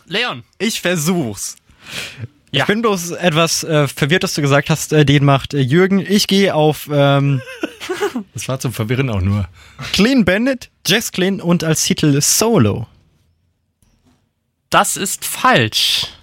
Leon. Ich versuch's. Ja. Ich bin bloß etwas verwirrt, dass du gesagt hast, den macht Jürgen. Ich gehe auf Das war zum Verwirren auch nur. Clean Bandit, Jess Clean und als Titel Solo. Das ist falsch.